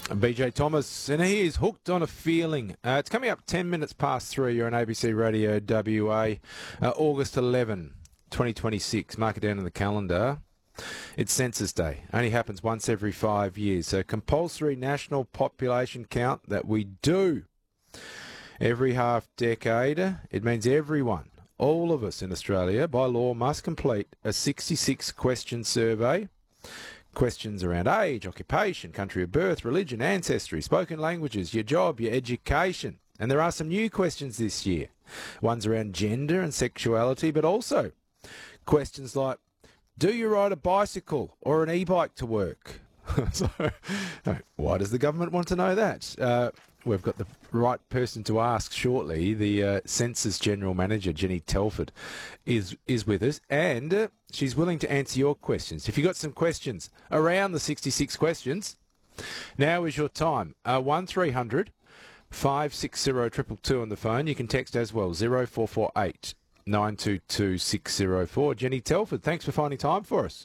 BJ Thomas, and he is hooked on a feeling. It's coming up 10 minutes past 3. You're on ABC Radio WA, August 11, 2026. Mark it down in the calendar. It's Census Day. Only happens once every 5 years. So compulsory national population count that we do every half decade. It means everyone, all of us in Australia, by law, must complete a 66-question survey. Questions around age, occupation, country of birth, religion, ancestry, spoken languages, your job, your education. And there are some new questions this year. Ones around gender and sexuality, but also questions like, do you ride a bicycle or an e-bike to work? So, why does the government want to know that? We've got the right person to ask shortly. The Census General Manager, Jenny Telford, is with us, and she's willing to answer your questions. If you've got some questions around the 66 questions, now is your time. 1300 560 222 on the phone. You can text as well, 0448 922 604. Jenny Telford, thanks for finding time for us.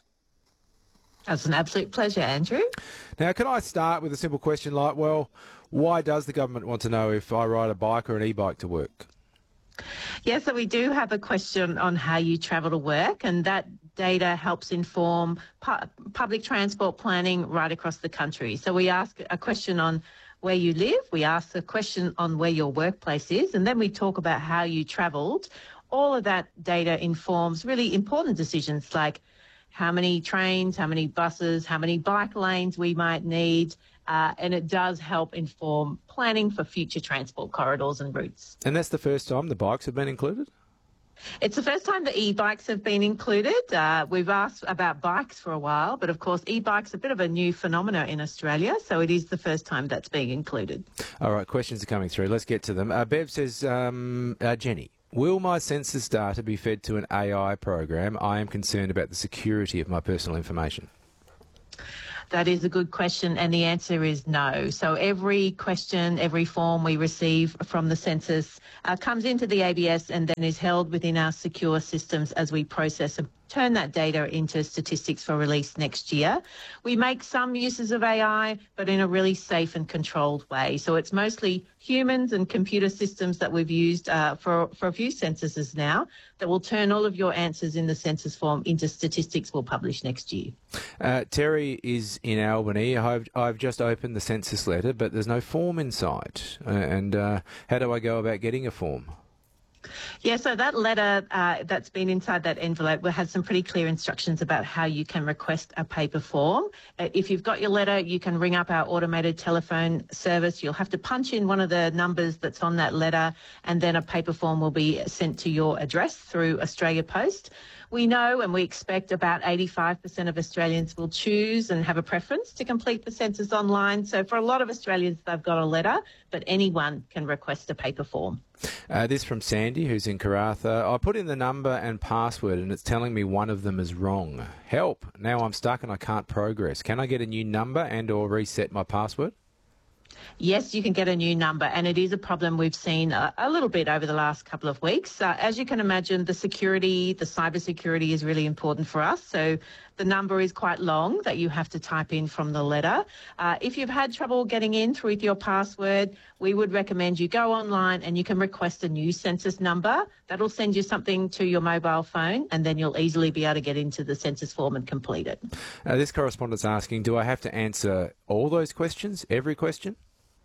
That's an absolute pleasure, Andrew. Now, can I start with a simple question like, well, why does the government want to know if I ride a bike or an e-bike to work? Yeah, so we do have a question on how you travel to work, and that data helps inform public transport planning right across the country. So we ask a question on where you live, we ask a question on where your workplace is, and then we talk about how you travelled. All of that data informs really important decisions like how many trains, how many buses, how many bike lanes we might need, and it does help inform planning for future transport corridors and routes. And that's the first time the bikes have been included? It's the first time the e-bikes have been included. We've asked about bikes for a while, but of course e-bikes are a bit of a new phenomena in Australia, so it is the first time that's being included. All right, questions are coming through. Let's get to them. Bev says, Jenny, will my census data be fed to an AI program? I am concerned about the security of my personal information. That is a good question, and the answer is no. So every question, every form we receive from the census comes into the ABS and then is held within our secure systems as we process and turn that data into statistics for release next year. We make some uses of AI, but in a really safe and controlled way. So it's mostly humans and computer systems that we've used for a few censuses now that will turn all of your answers in the census form into statistics we'll publish next year. Terry is in Albany. I've just opened the census letter, but there's no form inside. And how do I go about getting a form? Yeah, so that letter that's been inside that envelope has some pretty clear instructions about how you can request a paper form. If you've got your letter, you can ring up our automated telephone service. You'll have to punch in one of the numbers that's on that letter, and then a paper form will be sent to your address through Australia Post. We know and we expect about 85% of Australians will choose and have a preference to complete the census online. So for a lot of Australians, they've got a letter, but anyone can request a paper form. This from Sandy, who's in Karratha. I put in the number and password and it's telling me one of them is wrong. Help. Now I'm stuck and I can't progress. Can I get a new number and or reset my password? Yes, you can get a new number, and it is a problem we've seen a little bit over the last couple of weeks. As you can imagine, the cyber security is really important for us. So the number is quite long that you have to type in from the letter. If you've had trouble getting in through your password, we would recommend you go online and you can request a new census number. That'll send you something to your mobile phone, and then you'll easily be able to get into the census form and complete it. This correspondent's asking, do I have to answer all those questions, every question?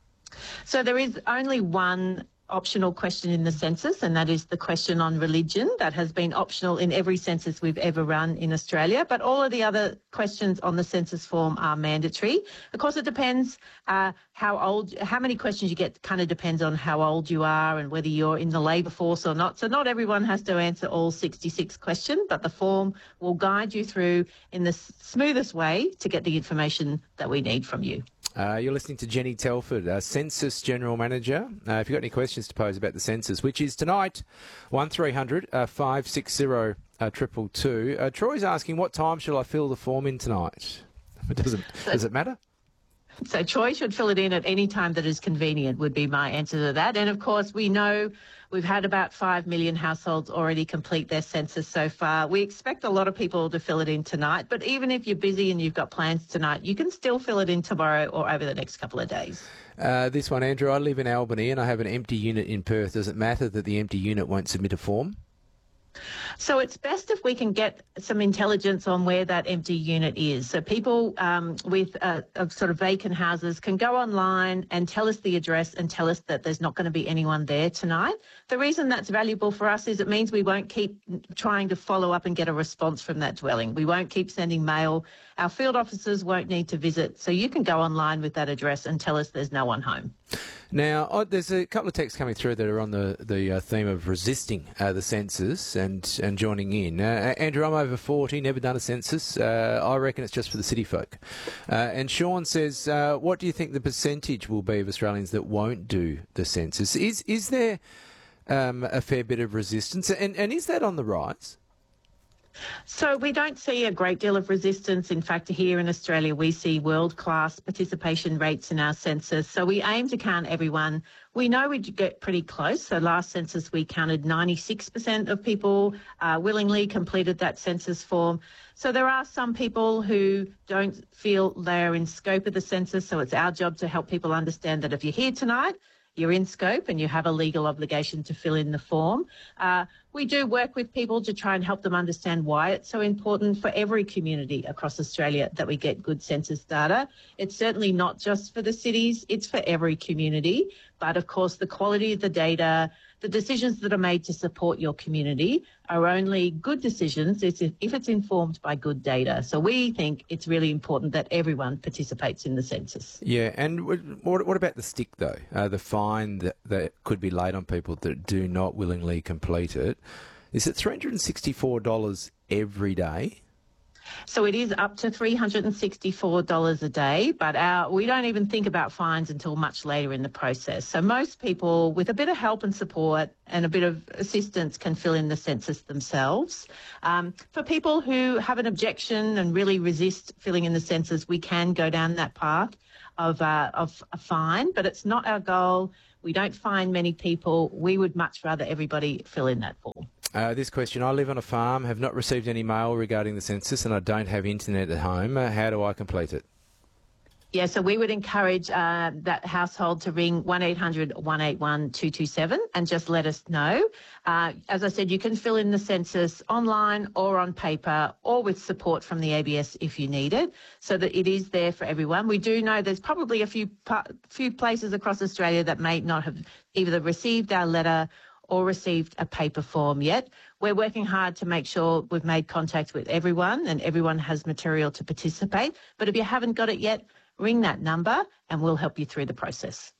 So there is only one optional question in the census, and that is the question on religion. That has been optional in every census we've ever run in Australia, but all of the other questions on the census form are mandatory. Of course, it depends how many questions you get kind of depends on how old you are and whether you're in the labour force or not. So not everyone has to answer all 66 questions, but the form will guide you through in the smoothest way to get the information that we need from you. You're listening to Jenny Telford, Census General Manager. If you've got any questions to pose about the census, which is tonight, 1300 560 222. Troy's asking, what time shall I fill the form in tonight? Does it matter? So Troy should fill it in at any time that is convenient would be my answer to that. And of course, we know we've had about 5 million households already complete their census so far. We expect a lot of people to fill it in tonight, but even if you're busy and you've got plans tonight, you can still fill it in tomorrow or over the next couple of days. This one, Andrew, I live in Albany and I have an empty unit in Perth. Does it matter that the empty unit won't submit a form? So it's best if we can get some intelligence on where that empty unit is. So people with sort of vacant houses can go online and tell us the address and tell us that there's not going to be anyone there tonight. The reason that's valuable for us is it means we won't keep trying to follow up and get a response from that dwelling. We won't keep sending mail. Our field officers won't need to visit. So you can go online with that address and tell us there's no one home. Now, there's a couple of texts coming through that are on the theme of resisting the census and joining in. Andrew, I'm over 40, never done a census. I reckon it's just for the city folk. And Sean says, what do you think the percentage will be of Australians that won't do the census? Is there a fair bit of resistance? And is that on the rise? So we don't see a great deal of resistance. In fact, here in Australia, we see world-class participation rates in our census. So we aim to count everyone. We know we get pretty close. So last census, we counted 96% of people willingly completed that census form. So there are some people who don't feel they're in scope of the census. So it's our job to help people understand that if you're here tonight, you're in scope and you have a legal obligation to fill in the form. We do work with people to try and help them understand why it's so important for every community across Australia that we get good census data. It's certainly not just for the cities, it's for every community. But of course, the quality of the data, the decisions that are made to support your community are only good decisions if it's informed by good data. So we think it's really important that everyone participates in the census. Yeah, and what about the stick, though? The fine that could be laid on people that do not willingly complete it. Is it $364 every day? So it is up to $364 a day, but we don't even think about fines until much later in the process. So most people, with a bit of help and support and a bit of assistance, can fill in the census themselves. For people who have an objection and really resist filling in the census, we can go down that path of a fine, but it's not our goal. We don't fine many people. We would much rather everybody fill in that form. This question, I live on a farm, have not received any mail regarding the census and I don't have internet at home. How do I complete it? Yeah, so we would encourage that household to ring 1-800-181-227 and just let us know. As I said, you can fill in the census online or on paper or with support from the ABS if you need it, so that it is there for everyone. We do know there's probably a few places across Australia that may not have either received our letter or received a paper form yet. We're working hard to make sure we've made contact with everyone and everyone has material to participate. But if you haven't got it yet, ring that number and we'll help you through the process.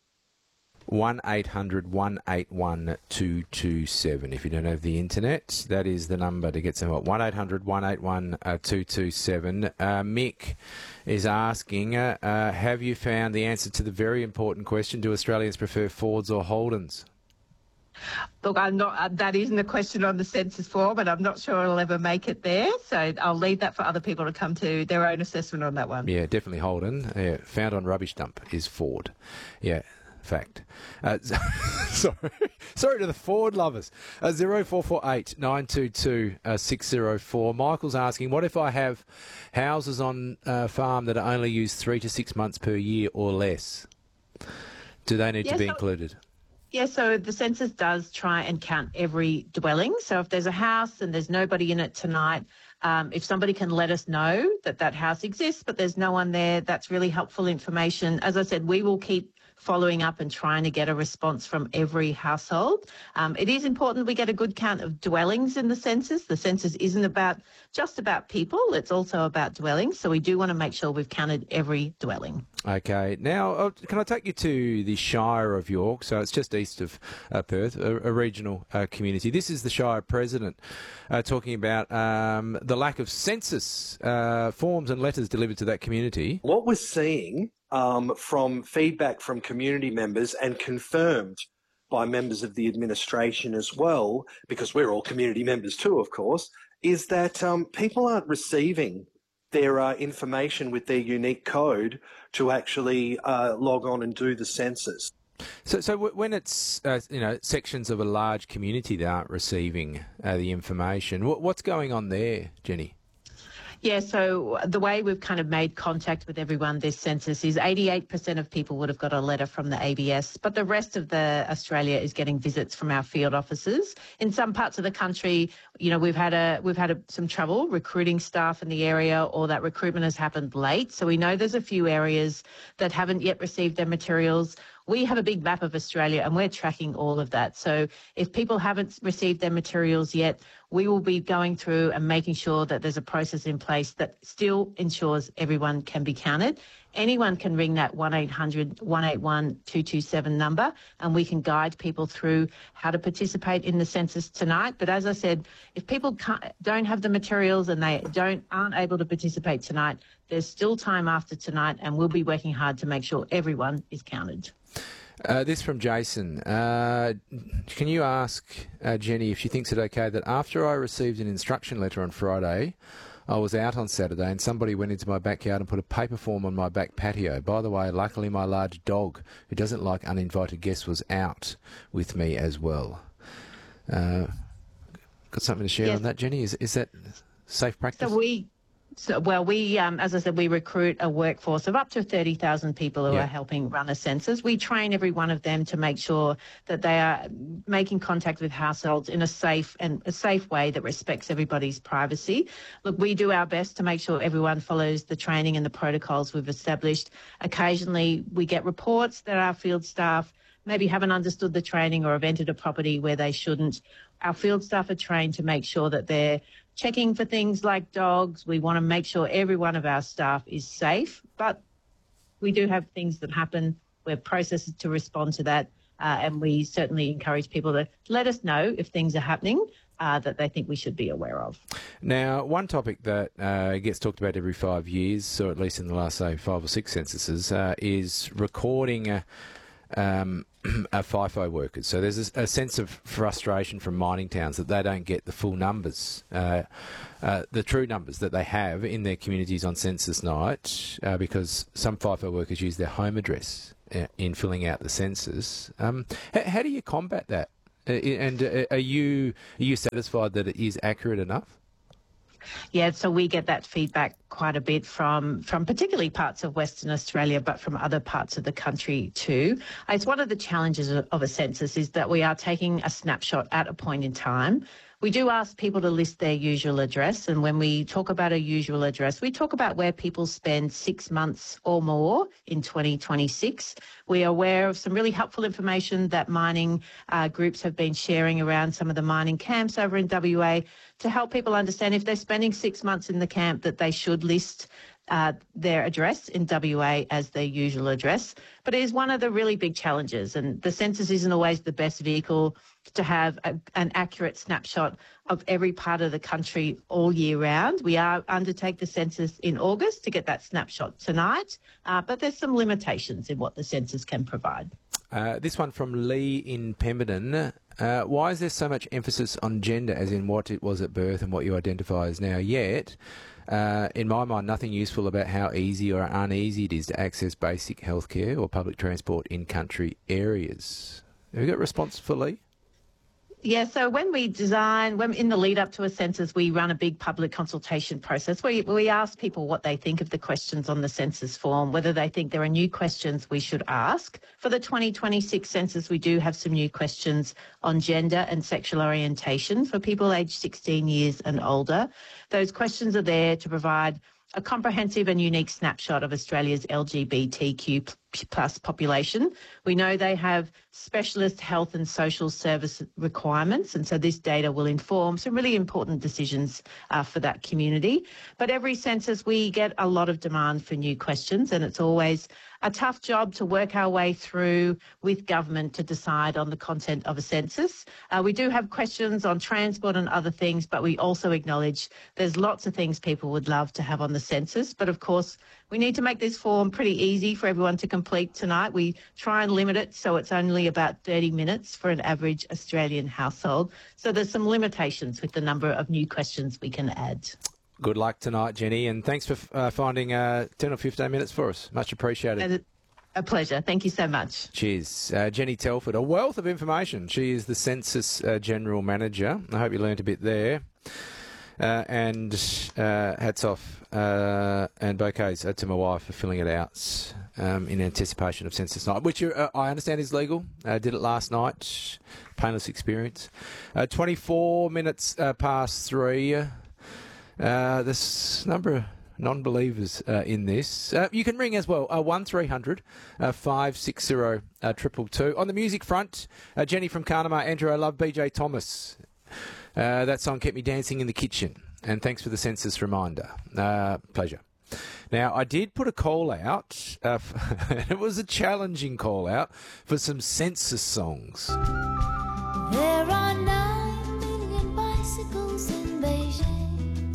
1-800-181-227. If you don't have the internet, that is the number to get some help. 1-800-181-227. Mick is asking, have you found the answer to the very important question, do Australians prefer Fords or Holdens? Look, I'm not. That isn't a question on the census form, and I'm not sure it'll ever make it there. So I'll leave that for other people to come to their own assessment on that one. Yeah, definitely Holden. Yeah, found on rubbish dump is Ford. Yeah, fact. Sorry to the Ford lovers. 0448 922 604. Michael's asking, what if I have houses on a farm that are only used 3 to 6 months per year or less? Do they need to be included? Yeah, so the census does try and count every dwelling. So if there's a house and there's nobody in it tonight, if somebody can let us know that that house exists, but there's no one there, that's really helpful information. As I said, we will keep following up and trying to get a response from every household. It is important we get a good count of dwellings in the census. The census isn't just about people, it's also about dwellings. So we do want to make sure we've counted every dwelling. Okay. Now, can I take you to the Shire of York? So it's just east of Perth, a regional community. This is the Shire President talking about the lack of census forms and letters delivered to that community. What we're seeing from feedback from community members and confirmed by members of the administration as well, because we're all community members too, of course, is that people aren't receiving their information with their unique code to actually log on and do the census. So when it's sections of a large community that aren't receiving the information, what's going on there, Jenny? Yeah, so the way we've kind of made contact with everyone this census is 88% of people would have got a letter from the ABS, but the rest of Australia is getting visits from our field officers. In some parts of the country, we've had some trouble recruiting staff in the area, or that recruitment has happened late. So we know there's a few areas that haven't yet received their materials. We have a big map of Australia and we're tracking all of that. So if people haven't received their materials yet, we will be going through and making sure that there's a process in place that still ensures everyone can be counted. Anyone can ring that 1-800-181-227 number and we can guide people through how to participate in the census tonight. But as I said, if people don't have the materials and they aren't able to participate tonight, there's still time after tonight and we'll be working hard to make sure everyone is counted. This from Jason. Can you ask Jenny if she thinks it okay that after I received an instruction letter on Friday, I was out on Saturday and somebody went into my backyard and put a paper form on my back patio. By the way, luckily my large dog, who doesn't like uninvited guests, was out with me as well. Got something to share on that, Jenny? Is that safe practice? We, as I said, we recruit a workforce of up to 30,000 people who are helping run a census. We train every one of them to make sure that they are making contact with households in a safe way that respects everybody's privacy. Look, we do our best to make sure everyone follows the training and the protocols we've established. Occasionally, we get reports that our field staff maybe haven't understood the training or have entered a property where they shouldn't. Our field staff are trained to make sure that they're checking for things like dogs. We want to make sure every one of our staff is safe, but we do have things that happen. We have processes to respond to that, and we certainly encourage people to let us know if things are happening that they think we should be aware of. Now, one topic that gets talked about every 5 years, or at least in the last, say, 5 or 6 censuses, is recording FIFO workers. So there's a sense of frustration from mining towns that they don't get the full numbers, the true numbers that they have in their communities on census night, because some FIFO workers use their home address in filling out the census. How do you combat that? And are you satisfied that it is accurate enough? Yeah, so we get that feedback quite a bit from particularly parts of Western Australia, but from other parts of the country too. It's one of the challenges of a census is that we are taking a snapshot at a point in time. We do ask people to list their usual address, and when we talk about a usual address, we talk about where people spend 6 months or more in 2026. We are aware of some really helpful information that mining groups have been sharing around some of the mining camps over in WA to help people understand if they're spending 6 months in the camp that they should list their address in WA as their usual address. But it is one of the really big challenges, and the census isn't always the best vehicle to have an accurate snapshot of every part of the country all year round. We are undertake the census in August to get that snapshot tonight, but there's some limitations in what the census can provide. This one from Lee in Pemberton. Why is there so much emphasis on gender, as in what it was at birth and what you identify as now? Yet, in my mind, nothing useful about how easy or uneasy it is to access basic healthcare or public transport in country areas. Have you got a response for Lee? Yeah, so when in the lead up to a census, we run a big public consultation process where we ask people what they think of the questions on the census form, whether they think there are new questions we should ask. For the 2026 census, we do have some new questions on gender and sexual orientation for people aged 16 years and older. Those questions are there to provide a comprehensive and unique snapshot of Australia's LGBTQ plus population. We know they have specialist health and social service requirements, and so this data will inform some really important decisions for that community. But every census we get a lot of demand for new questions, and it's always a tough job to work our way through with government to decide on the content of a census. We do have questions on transport and other things, but we also acknowledge there's lots of things people would love to have on the census. But of course, we need to make this form pretty easy for everyone to complete tonight. We try and limit it so it's only about 30 minutes for an average Australian household. So there's some limitations with the number of new questions we can add. Good luck tonight, Jenny, and thanks for finding 10 or 15 minutes for us. Much appreciated. A pleasure. Thank you so much. Cheers. Jenny Telford, a wealth of information. She is the Census General Manager. I hope you learned a bit there. And hats off and bouquets to my wife for filling it out in anticipation of Census Night, which I understand is legal. Did it last night. Painless experience. 24 minutes past 3. This number of non-believers in this. You can ring as well, 1300 560 222. On the music front, Jenny from Carnamah, Andrew, I love BJ Thomas. That song kept me dancing in the kitchen. And thanks for the census reminder. Pleasure. Now, I did put a call out. It was a challenging call out for some census songs. There are 9 million bicycles in Beijing.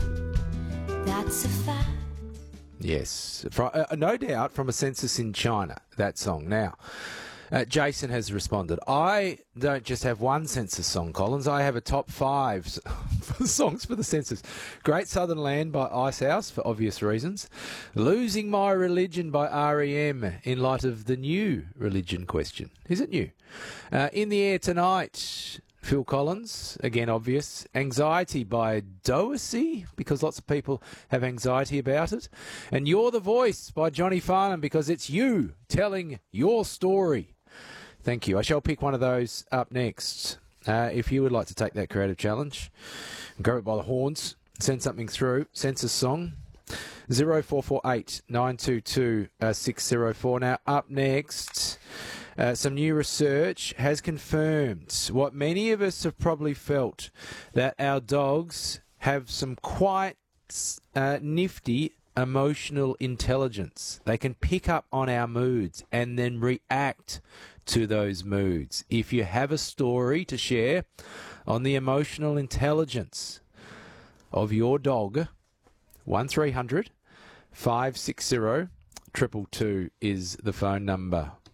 That's a fact. Yes, no doubt from a census in China, that song. Now, Jason has responded. I don't just have one census song, Collins. I have a top 5 songs for the census. Great Southern Land by Icehouse, for obvious reasons. Losing My Religion by R.E.M. in light of the new religion question. Is it new? In the Air Tonight, Phil Collins, again obvious. Anxiety by Dorsey, because lots of people have anxiety about it. And You're the Voice by Johnny Farnham, because it's you telling your story. Thank you. I shall pick one of those up next. If you would like to take that creative challenge, grab it by the horns, send something through. Census song, 0448 922 604. Now, up next, some new research has confirmed what many of us have probably felt, that our dogs have some quite nifty emotional intelligence. They can pick up on our moods and then react to those moods. If you have a story to share on the emotional intelligence of your dog, 1300 560 222 is the phone number.